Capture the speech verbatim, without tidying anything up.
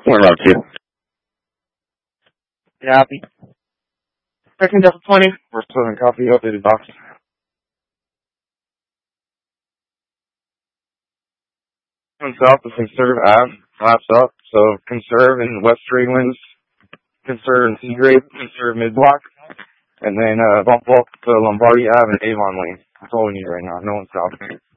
What about you? You happy? Second Delta twenty. We're Southern Copy, updated box. On south is Conserve Ave, laps up. So Conserve in West Freelands, Conserve in Seagrave, Conserve mid-block, and then uh, bump up to Lombardi Ave and Avon Lane. That's all we need right now. No one's south.